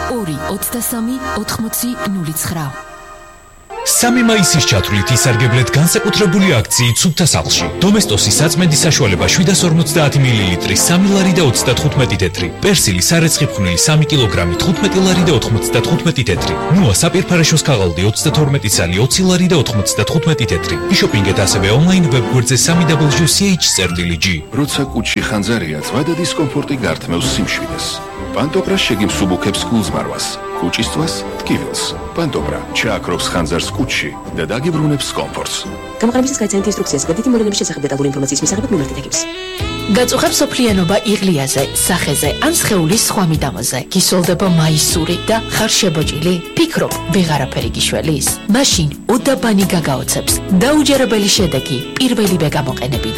223 8009. 3 მაისის ჩათვლით ისარგებლეთ განსაკუთრებული აქციით სუფთა სახლში. დომესტოსის საწმენდის საშუალება 750 მილილიტრი 3 ლარი და 35 თეთრი. პერსილი სარეცხი ფხვნილი 3 კილოგრამი 15 ლარი და 95 თეთრი. ნუა საპირფარეშოს ქაღალდი 32 ცალი 20 ლარი და 95 თეთრი. იშოპინგეთ ასევე ონლაინ ვებგვერდზე www.ch.gr. როცა კუჩი ხანძარია, ზღვა და დისკომფორტი გართმევს სიმშვიდეს. პანტოპრა შეგიმსუბუქებს გულზმარვას. კუჩისთვის ტკივილს. პანტოპრა ჩააქრობს ხანძარს კუჩში და დაგიბრუნებს კომფორტს. გამოყენებისას გაიცანეთ ინსტრუქციას გვერდითი მოვლენების შესახებ დეტალური ინფორმაციის მისაღებად მიმართეთ ექიმს. გაწუხებს სოფლიანობა იღლიაზე, სახეზე ან სხეულის სხვა მიდამოზე. გისოლდება მაისური და ხარ შებოჭილი? ფიქრობ, ვეღარაფერი გიშველის? მაშინ უდაბანი გაგაოცებს. დაუჯერებელი შედეგი პირველივე გამოყენებიდან.